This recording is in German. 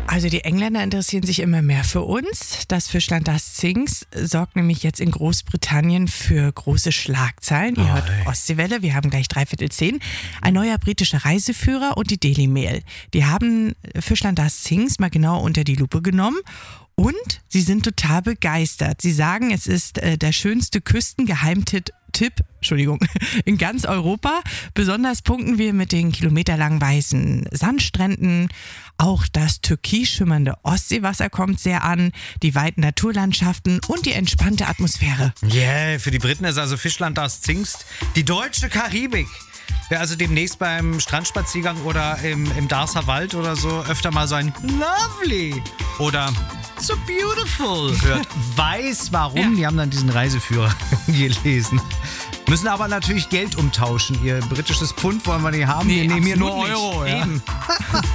Also die Engländer interessieren sich immer mehr für uns. Das Fischland, das Zings, sorgt nämlich jetzt in Großbritannien für große Schlagzeilen. Ihr hört Ostseewelle, wir haben gleich 9:45. Ein neuer britischer Reiseführer und die Daily Mail. Die haben Fischland, das Zings mal genau unter die Lupe genommen. Und sie sind total begeistert. Sie sagen, es ist der schönste Küstengeheimtipp in ganz Europa. Besonders punkten wir mit den kilometerlangen weißen Sandstränden. Auch das türkis schimmernde Ostseewasser kommt sehr an, die weiten Naturlandschaften und die entspannte Atmosphäre. Yeah, für die Briten ist also Fischland, das Zingst die deutsche Karibik. Wer also demnächst beim Strandspaziergang oder im Darßer Wald oder so öfter mal so ein Lovely oder So Beautiful hört, weiß warum. Ja. Die haben dann diesen Reiseführer gelesen. Müssen aber natürlich Geld umtauschen. Ihr britisches Pfund wollen wir nicht haben. Nee, wir nehmen hier nur absolut Euro. nicht. Ja.